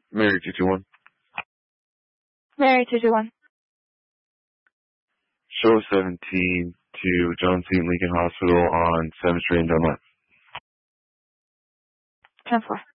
Mary 221. Mary 221. Show 17 to John St. Lincoln Hospital on 7th Street in Dunlap. 10-4.